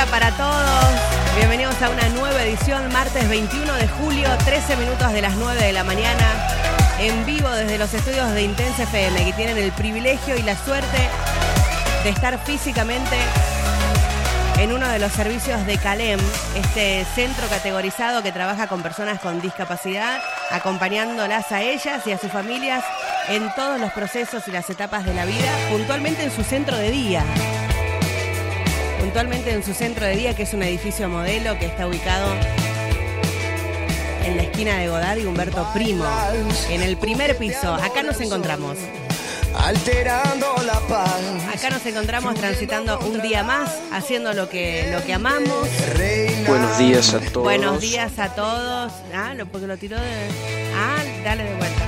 día para todos. Bienvenidos a una nueva edición, martes 21 de julio, 13 minutos de las 9 de la mañana, en vivo desde los estudios de Intensa FM, que tienen el privilegio y la suerte de estar físicamente en uno de los servicios de CALEM, este centro categorizado que trabaja con personas con discapacidad, acompañándolas a ellas y a sus familias en todos los procesos y las etapas de la vida, puntualmente en su centro de día. Que es un edificio modelo que está ubicado en la esquina de Godard y Humberto Primo, en el primer piso. Acá nos encontramos. Alterando la paz. Acá nos encontramos transitando un día más, haciendo lo que amamos. Buenos días a todos. Buenos días a todos. Porque lo tiró de... dale de vuelta.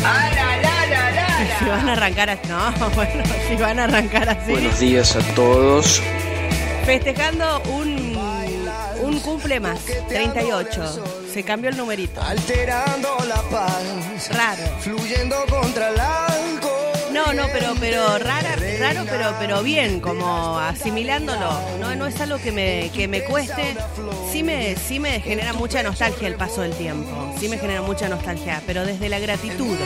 Si van a arrancar así. Si van a arrancar así. Buenos días a todos. Festejando un cumple más, 38. Se cambió el numerito. Alterando la paz. Raro. Fluyendo contra el alcohol. Pero raro, pero bien, como asimilándolo. No es algo que me cueste. Sí me genera mucha nostalgia el paso del tiempo. Sí me genera mucha nostalgia, pero desde la gratitud.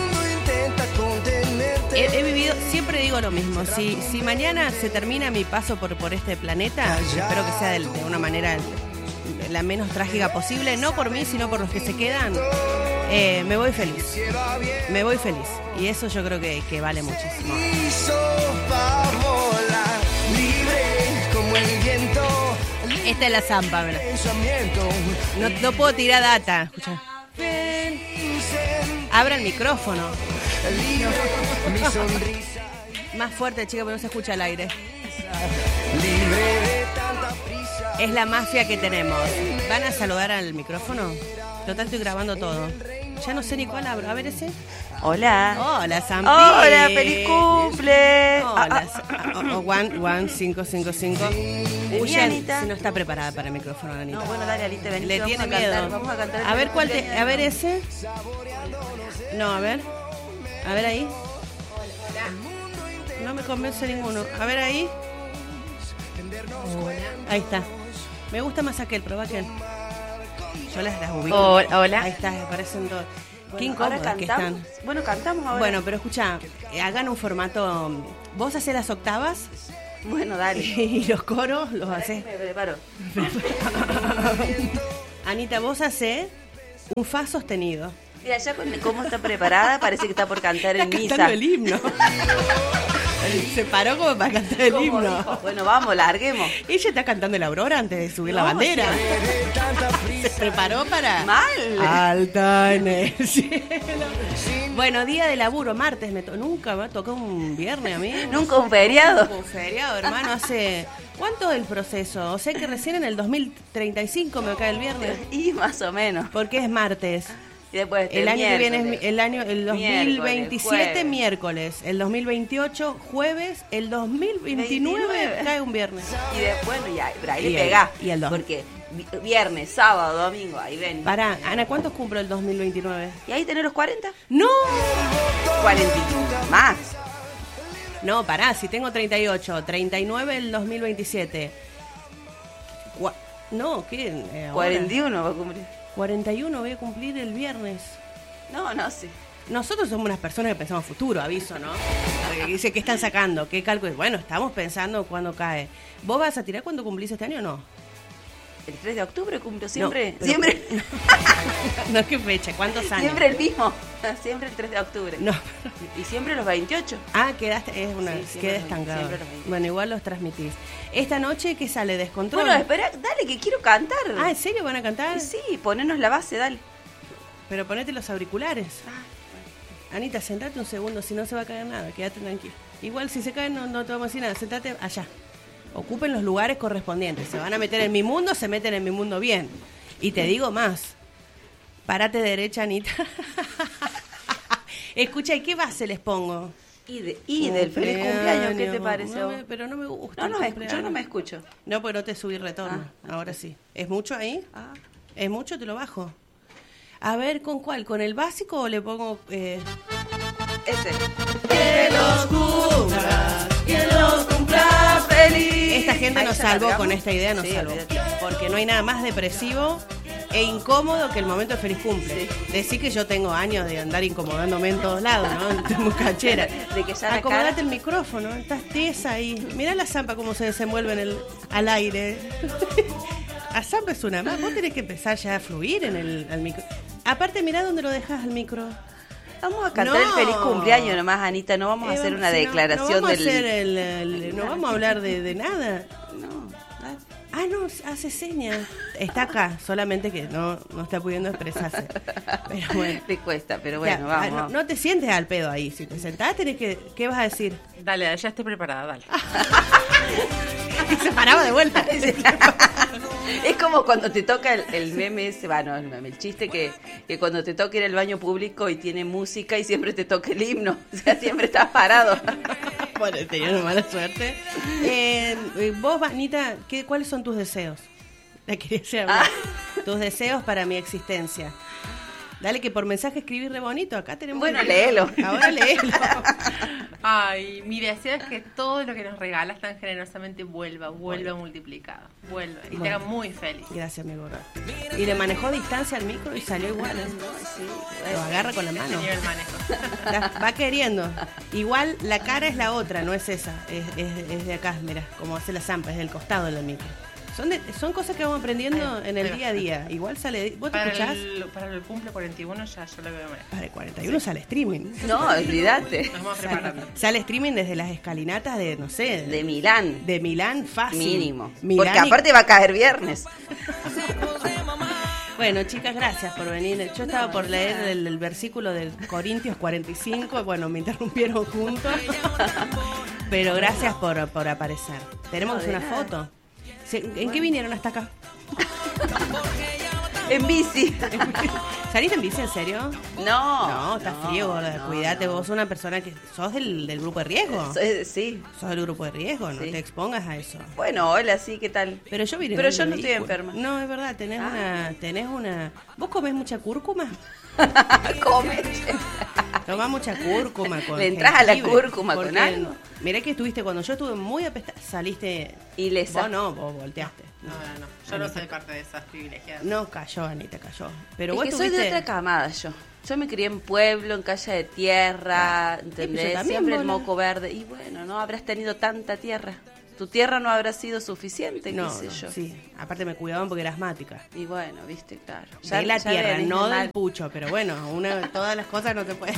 He vivido, siempre digo lo mismo. Si mañana se termina mi paso por este planeta, espero que sea de una manera la menos trágica posible, no por mí, sino por los que se quedan. Me voy feliz. Y eso yo creo que vale muchísimo. Esta es la zampa, ¿verdad? No puedo tirar data. Escucha. Abra el micrófono. Más fuerte, chica, porque no se escucha al aire. Es la mafia que tenemos. ¿Van a saludar al micrófono? Total, estoy grabando todo. Ya no sé ni cuál abro. A ver ese. Hola, Zampi. Hola, feliz cumple. Hola. One 555. Si no está preparada para el micrófono, Anita. No, bueno, dale, Alita, vení. Le tiene miedo. Vamos a cantar. A ver cuál a ver ese. No, a ver. A ver ahí. No me convence ninguno. A ver ahí. Ahí está. Me gusta más aquel, probá aquel. Yo las ubico. Hola. Ahí está, aparecen todos. Qué incómodas que están. Bueno, cantamos ahora. Bueno, pero escucha, hagan un formato. ¿Vos hacés las octavas? Bueno, dale. Y los coros los hacés. Me preparo. Anita, vos hacés un fa sostenido. Mira, ya cómo está preparada, parece que está por cantar en misa. Cantando el himno. Se paró como para cantar el himno. Bueno, vamos, larguemos. Ella está cantando la aurora antes de subir la bandera. Se preparó para... Mal. Alta en el cielo. Bueno, día de laburo, martes. Nunca me ha tocado un viernes a mí. Nunca un feriado. Un feriado, hermano. ¿Cuánto es el proceso? O sea que recién en el 2035 me cae el viernes. Y más o menos. Porque es martes. Y después el año que viene es el 2027 miércoles, miércoles, el 2028 jueves, el 2029 cae un viernes. Y después, pero ahí le pegás. Y el 2. Porque viernes, sábado, domingo, ahí ven. Pará, Ana, ¿cuántos cumplo el 2029? ¿Y ahí tenés los 40? ¡No! 41 más. No, pará, si tengo 38, 39 el 2027. No, ¿qué? 41 va a cumplir. 41 voy a cumplir el viernes. No, sí. Nosotros somos unas personas que pensamos futuro, aviso, ¿no? Dice, ¿qué están sacando? ¿Qué cálculo? Bueno, estamos pensando cuándo cae. ¿Vos vas a tirar cuándo cumplís este año o no? El 3 de octubre cumplo siempre. No, siempre. No, ¿qué fecha? ¿Cuántos años? Siempre el mismo. Siempre el 3 de octubre. No. Y siempre los 28. Quedaste, quedé estancado. Bueno, igual los transmitís. Esta noche, ¿qué sale? ¿Descontrol? Bueno, espera, dale, que quiero cantar. ¿En serio van a cantar? Sí, ponernos la base, dale. Pero ponete los auriculares. Anita, sentate un segundo, si no se va a caer nada, quédate tranquilo. Igual si se cae no te vamos a decir nada, sentate allá. Ocupen los lugares correspondientes. Se van a meter en mi mundo, se meten en mi mundo bien. Y te digo más. Párate derecha, Anita. Escucha, ¿y qué base les pongo? Y del feliz cumpleaños, ¿qué te pareció? Pero no me gusta. Yo no me escucho. No, porque no te subí retorno. Ahora sí. ¿Es mucho ahí? ¿Es mucho? Te lo bajo. A ver, ¿con cuál? ¿Con el básico o le pongo...? Ese. Que los cumplas feliz. feliz. Esta gente Ahí nos ya salvó largamos. con esta idea, nos Sí, salvó. olvídate. Porque no hay nada más depresivo e incómodo que el momento de feliz cumple. Sí. Decir que yo tengo años de andar incomodándome en todos lados, ¿no? Estoy muy cachera. De que ya la Acomodate cara- el micrófono, estás tiesa ahí. Mirá la Zampa cómo se desenvuelve al aire. La Zampa es una más. Vos tenés que empezar ya a fluir en el micro. Aparte, mirá dónde lo dejas al micro. Vamos a cantar No. el feliz cumpleaños nomás, Anita. No vamos a hacer una Si no, declaración no vamos del... a hacer no vamos a hablar de nada. No, dale. Ah, no, hace señas. Está acá, solamente que no está pudiendo expresarse. Pero bueno. Te cuesta, pero Ya, bueno, vamos. no te sientes al pedo ahí. Si te sentás, tenés que... ¿Qué vas a decir? Dale, ya estoy preparada, dale. Y se paraba de vuelta. Es como cuando te toca el meme ese, bueno, el chiste que cuando te toca ir al baño público y tiene música y siempre te toca el himno. O sea, siempre estás parado. Bueno, tenía una mala suerte. Vos, Anita, ¿cuáles son tus deseos? La quería hacer hablar. Tus deseos para mi existencia. Dale, que por mensaje escribí re bonito. Acá tenemos... Bueno, léelo. Ahora léelo. Ay, mi deseo es que todo lo que nos regalas tan generosamente vuelva multiplicado. Vuelva y te haga muy feliz. Gracias, mi gorra. Y le manejó distancia al micro y salió igual. ¿eh? Lo agarra con la mano. Ese nivel manejo. Va queriendo. Igual la cara es la otra, no es esa. Es de acá, mira, como hace la Zampa, es del costado de la micro. Son cosas que vamos aprendiendo en el día a día. Igual sale... ¿Vos te escuchás? Para el cumple 41 ya yo lo veo manejar. Para el 41 sale streaming. No, olvídate. Nos vamos preparando. Sale streaming desde las escalinatas de, no sé... De Milán. De Milán, fácil. Mínimo. Milán Porque y- aparte va a caer viernes. Bueno, chicas, gracias por venir. Yo estaba por leer el versículo de Corintios 45. Bueno, me interrumpieron juntos. Pero gracias por aparecer. Tenemos No, de una nada. foto. ¿En qué vinieron hasta acá? En bici. ¿Saliste en bici, en serio? No. No, estás frío, gorda. Cuídate, vos sos una persona que sos del grupo de riesgo. Sí. Sos del grupo de riesgo, no Sí. te expongas a eso. Bueno, hola, sí, ¿qué tal? Pero yo vine Pero en yo el no estoy vehículo. enferma. No, es verdad, tenés una... ¿Vos comés mucha cúrcuma? Come. Tomás mucha cúrcuma con Le entras a la jengibre, cúrcuma con porque algo. Mirá que estuviste, cuando yo estuve muy apestada, saliste... Ilesa. Vos no, vos volteaste. No. Yo no soy parte de esas privilegiadas. No, cayó, Anita, cayó. Pero Es vos que soy de tuviste... otra camada yo. Yo me crié en pueblo, en calle de tierra, yo ¿entendés? también, Siempre el bola. moco verde. Y bueno, no habrás tenido tanta tierra. Tu tierra no habrá sido suficiente, No, qué sé yo. sí. Aparte me cuidaban porque era asmática. Y bueno, viste, claro. De la tierra, venís no de del mal. pucho, pero bueno, todas las cosas no se pueden.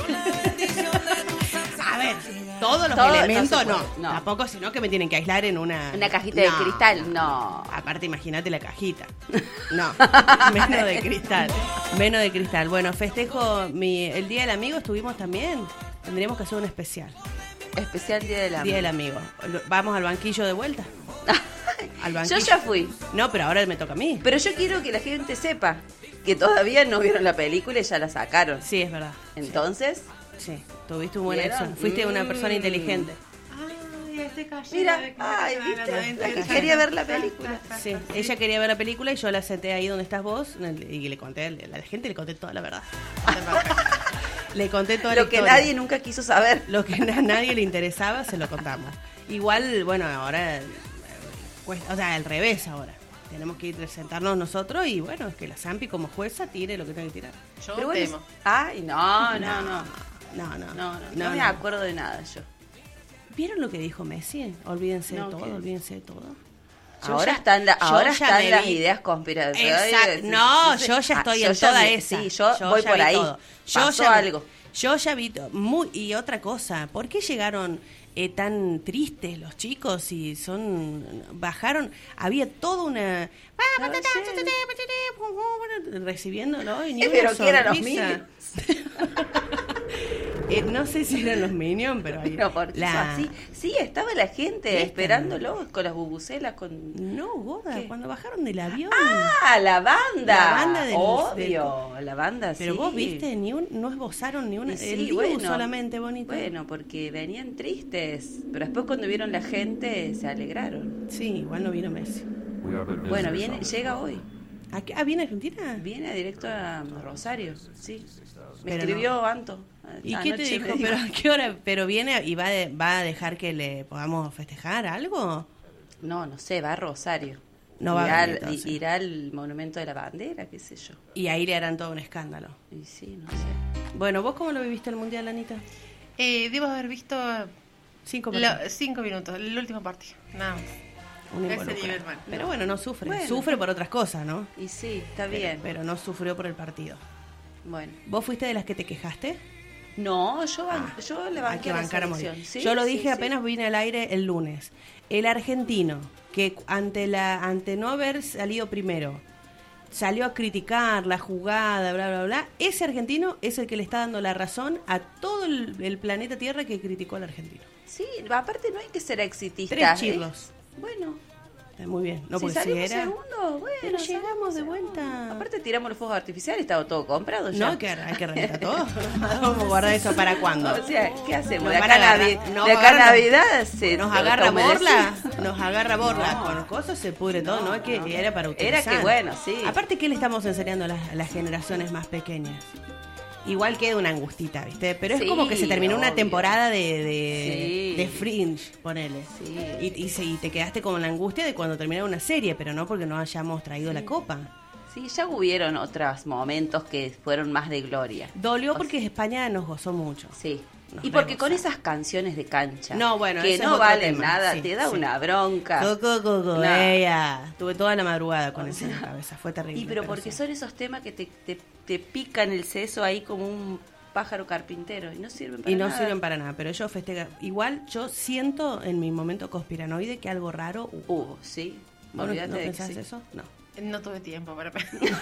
A ver, todos los Todo no elementos se no, puede, no. Tampoco, sino que me tienen que aislar en una cajita de cristal, no. Aparte, imagínate la cajita. No, menos de cristal. Menos de cristal. Bueno, festejo el Día del Amigo, estuvimos también. Tendríamos que hacer un especial. Especial Día del Amigo. Día del Amigo. Vamos al banquillo de vuelta. Al Yo banquillo. ya fui. No, pero ahora me toca a mí. Pero yo quiero que la gente sepa que todavía no vieron la película y ya la sacaron. Sí, es verdad. Entonces, Sí, tuviste un buen ¿Vieron? acción. Fuiste una persona inteligente. Ay, estoy cayendo. mira, ay, viste, la que quería ver la película. Sí, ella quería ver la película y yo la senté ahí donde estás vos y le conté, a la gente le conté toda la verdad. Le conté toda la Lo que historia. nadie nunca quiso saber. Lo que a nadie le interesaba se lo contamos. Igual, bueno, ahora, o sea, al revés ahora. Tenemos que ir sentarnos nosotros y bueno, es que la Zampi como jueza tire lo que tenga que tirar. Yo Pero bueno, temo. ay, no No, me acuerdo de nada yo. ¿Vieron lo que dijo Messi? Olvídense No, de todo, ¿qué? olvídense de todo. Ahora ya- están, yo ahora ya están me las vi. ideas conspiratorias. Exacto. No, yo ya estoy yo en ya toda me- esa. Sí, yo voy ya por vi ahí. todo. Pasó ya vi- algo. Yo ya vi y otra cosa, ¿por qué llegaron tan tristes los chicos y bajaron, había toda una recibiéndolo y ni una Pero que eran los sonrisa. Minions. No sé si eran los Minions, pero ahí Pero porque así, sí, estaba la gente ¿Viste? esperándolo con las bubucelas, con... No, gorda, ¿Qué? cuando bajaron del avión. ¡Ah, la banda! La banda del- Obvio, la banda, Pero sí. vos viste, no esbozaron ni una. Y sí, el Dibu bueno, solamente bonito. Bueno, porque venían tristes, pero después cuando vieron la gente se alegraron. Sí, igual no vino Messi. Bueno, llega hoy, ¿Viene Argentina? viene directo a Rosario, sí. Me Pero escribió Anto. ¿Y qué te anoche me dijo? ¿Pero a qué hora? ¿Pero viene y va a dejar que le podamos festejar algo? No sé, va a Rosario. No va a venir, entonces. Irá al Monumento de la Bandera, qué sé yo. Y ahí le harán todo un escándalo. Y sí, no sé. Bueno, ¿vos cómo lo viviste el Mundial, Anita? Debo haber visto 5 minutos. 5 minutos, el último partido, nada más. Un Ese involucrado. nivel, man. Pero bueno, no sufre. Bueno. Sufre por otras cosas, ¿no? Y sí, está bien. Pero no sufrió por el partido. Bueno. ¿Vos fuiste de las que te quejaste? No, yo le Hay banqué que a la bancar a morir. selección. Sí, Yo lo sí, dije sí. apenas vine al aire el lunes. El argentino, que ante no haber salido primero, salió a criticar la jugada, bla, bla, bla. Ese argentino es el que le está dando la razón a todo el planeta Tierra que criticó al argentino. Sí, aparte no hay que ser exitista. 3 chirlos. Bueno, Muy bien. No, si porque salimos era... segundo, bueno. Pero llegamos salimos de segundo. vuelta. Aparte tiramos los fuegos artificiales, estaba todo comprado ya. No, hay que reventar todo. Vamos a guardar eso para cuándo. O sea, ¿qué hacemos? Nos De van acá, a agarrar- nos de acá agarran- Navidad se Nos está agarra humedecido. borla, nos agarra borla. No. Con cosas se pudre todo, ¿no? Es que era para utilizar. Era que bueno, sí. Aparte, ¿qué le estamos enseñando a las generaciones más pequeñas? Igual queda una angustita, ¿viste? Pero es Sí, como que se terminó una obvio. temporada Sí. de Fringe, ponele. Sí. Y te quedaste con la angustia de cuando terminara una serie, pero no porque no hayamos traído la copa. Sí, ya hubieron otros momentos que fueron más de gloria. Dolió porque España nos gozó mucho. Sí. Nos Y porque con remozamos. esas canciones de cancha No, bueno, que ese no es otro valen tema. nada, Sí, te da sí. una bronca. Coco, No. ella. Tuve toda la madrugada con O eso en sea, la cabeza, fue terrible. Y pero porque sí. son esos temas que te pican el seso ahí como un pájaro carpintero y no sirven para Y no nada. sirven para nada, pero ellos festejan. Igual yo siento en mi momento conspiranoide que algo raro hubo. Sí. ¿Vos no, Olvídate no de que pensás sí. eso? No. No tuve tiempo para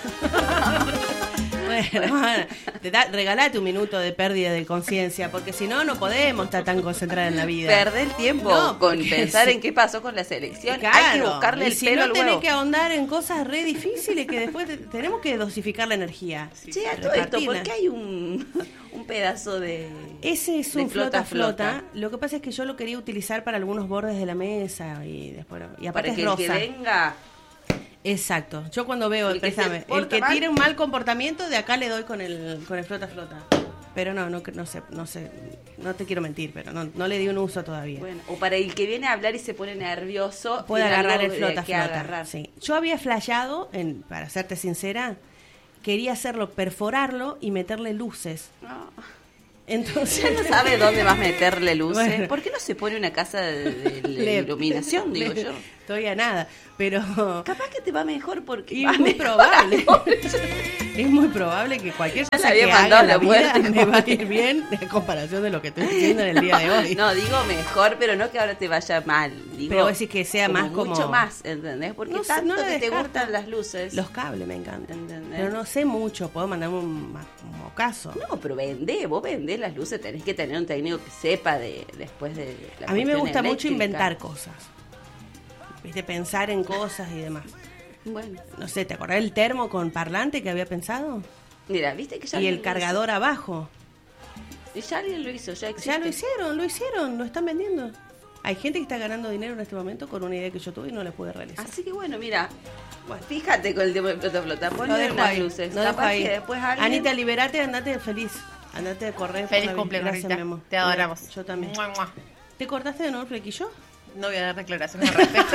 Bueno, regalate un minuto de pérdida de conciencia, porque si no, no podemos estar tan concentrados en la vida. Perder el tiempo No, con porque pensar sí. en qué pasó con la selección. Claro, Hay que buscarle y el si pelo no al tenés huevo. que ahondar en cosas re difíciles que después tenemos que dosificar la energía. Che, a todo esto, Repartirla. ¿por qué hay un pedazo de... Ese es de un flota. flota? Lo que pasa es que yo lo quería utilizar para algunos bordes de la mesa y después y aparte Para que es el que rosa. venga... Exacto. Yo cuando veo, El que se préstame, el porta que mal. tiene un mal comportamiento, de acá le doy con el flota. Pero no sé, no te quiero mentir, pero no le di un uso todavía. Bueno, o para el que viene a hablar y se pone nervioso... Puede tiene agarrar algo el de flota. que agarrar. Sí. Yo había flasheado, para serte sincera, quería hacerlo, perforarlo y meterle luces. No. Entonces Ya no sabe dónde vas a meterle luces. Bueno. ¿Por qué no se pone una casa de Le- iluminación, digo yo? Estoy a nada, pero Capaz que te va mejor porque y va es muy mejor. probable. Es muy probable que cualquier Ya cosa le había que haga mandado en la la vida muerte, me va a ir bien en comparación de lo que estoy haciendo en el día de hoy. No, digo mejor, pero no que ahora te vaya mal. Digo, Pero vos decís que sea más como- mucho más, ¿entendés? Porque No sé, tanto no la que te descarto. gustan las luces. Los cables me encantan. ¿Entendés? Pero no sé mucho, puedo mandarme un mocazo. No, pero vos vendés las luces, tenés que tener un técnico que sepa después de la A mí me cuestión gusta mucho eléctrica. inventar cosas. ¿Viste? Pensar en cosas y demás. Bueno, No sé, ¿te acordás del termo con parlante que había pensado? mira, viste que ya Y alguien el lo cargador abajo. hizo. Y ya alguien lo hizo, ya existe. Ya lo hicieron, lo están vendiendo. Hay gente que está ganando dinero en este momento con una idea que yo tuve y no la pude realizar. Así que bueno, mira, fíjate con el tema de flota, Lo ponle dejo unas ahí, luces. lo dejo Capaz ahí. que después alguien... Anita, liberate, andate feliz. Andate a correr. por Feliz la vida. cumpleaños, Gracias, Rita. mi amor. Te adoramos. Yo también. Mua, mua. ¿Te cortaste de nuevo el flequillo? No voy a dar declaraciones al respecto.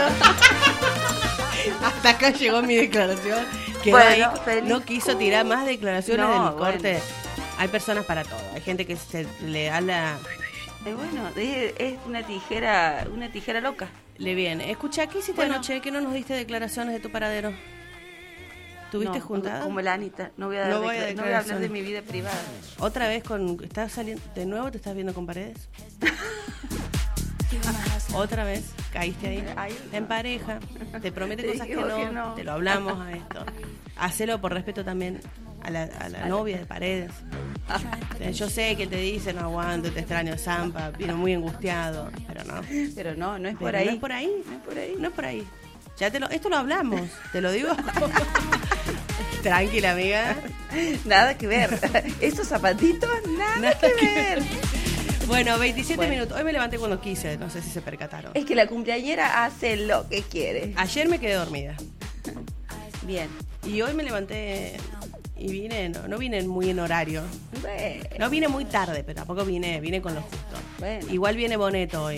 Hasta acá llegó mi declaración. Que Bueno, feliz no quiso tirar más declaraciones No, del corte. bueno. Hay personas para todo. Hay gente que se le da la... Bueno, es una tijera loca. Le viene. Escucha, ¿qué hiciste Bueno. anoche? ¿Que no nos diste declaraciones de tu paradero? ¿Tuviste No, juntada? Como la Anita, no voy a No voy a hablar de declaraciones. mi vida privada. ¿Otra vez con... ¿Estás saliendo de nuevo? ¿Te estás viendo con paredes? ¿Otra vez? ¿Caíste ahí? Ahí. En pareja. Te promete Te cosas que digo no, que no. Te lo hablamos a esto. Hacelo por respeto también a la novia de Paredes. Yo sé que te dice, no aguanto, te extraño, Zampa, vino muy angustiado, pero no. Pero no es por Pero ahí. No es por ahí. No es por ahí. No es por ahí. Esto lo hablamos, te lo digo. Tranquila, amiga. Nada que ver. Estos zapatitos, nada que ver. Bueno, 27 Bueno. minutos. Hoy me levanté cuando quise, no sé si se percataron. Es que la cumpleañera hace lo que quiere. Ayer me quedé dormida. Bien. Y hoy me levanté y vine, no vine muy en horario. Bueno. No vine muy tarde, pero tampoco vine con lo justo. Bueno. Igual viene Boneto hoy.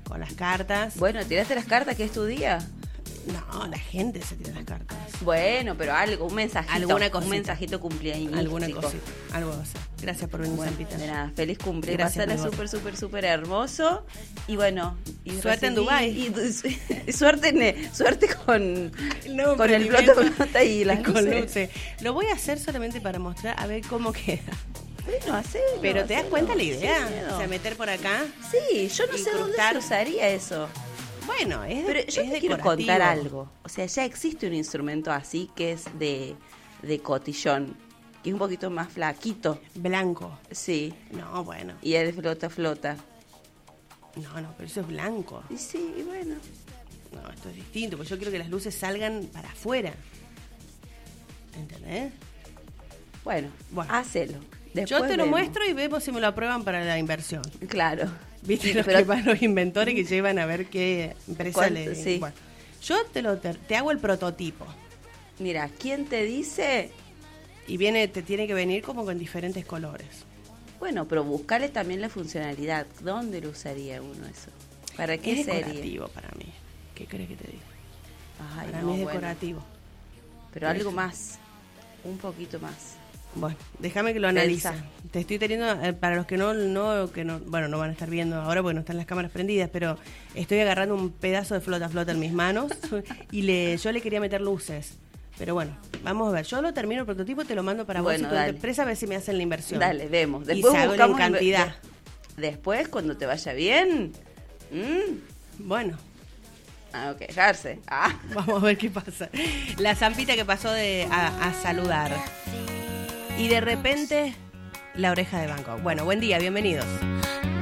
con las cartas. Bueno, tiraste las cartas, que es tu día. No, la gente se tira las cartas. Bueno, pero algo, un mensajito. Alguna cosita. Un mensajito cumpleaños. Alguna cosita. Algo va a ser. Gracias por venir, Bueno, Zampita. de nada, feliz cumple. Gracias, Pasala mi amor. súper, súper, súper hermoso. Y bueno. Y Suerte en Dubái. Y suerte con el flota y las con luces. luces. Lo voy a hacer solamente para mostrar a ver cómo queda. Bueno, hacelo. Pero ¿te das cuenta la idea? Sin miedo. O sea, meter por acá. Sí, yo no sé dónde incrustar. se usaría eso. Bueno, Pero yo es te quiero decorativo. contar algo. O sea, ya existe un instrumento así que es de cotillón, que es un poquito más flaquito. Blanco. Sí. No, bueno. Y es de flota. No, pero eso es blanco. Y sí, y bueno. No, esto es distinto, porque yo quiero que las luces salgan para afuera. ¿Entendés? Bueno, Bueno. hacelo. Yo Después te lo vemos. muestro y vemos si me lo aprueban para la inversión. Claro. ¿Viste? Sí, Los, pero- que van los inventores que llevan a ver qué empresa ¿Cuánto? le... Sí. Bueno, yo te hago el prototipo. Mira, ¿quién te dice? Y te tiene que venir como con diferentes colores. Bueno, pero buscarle también la funcionalidad. ¿Dónde lo usaría uno eso? ¿Para qué Es sería? decorativo para mí. ¿Qué crees que te diga? Ay, Para no, mí es bueno. decorativo. Pero algo más. Un poquito más. Bueno, déjame que lo analice. Te estoy teniendo, para los que no, bueno, no van a estar viendo ahora porque no están las cámaras prendidas, pero estoy agarrando un pedazo de flota en mis manos y yo le quería meter luces. Pero bueno, vamos a ver. Yo lo termino el prototipo y te lo mando para vos y Bueno, tu dale. empresa a ver si me hacen la inversión. Dale, vemos. Y Después se hago en buscamos cantidad. Después, cuando te vaya bien. Bueno, A quejarse. Ah. vamos a ver qué pasa. La Zampita que pasó a saludar. Y de repente, la oreja de banco. Bueno, buen día, bienvenidos.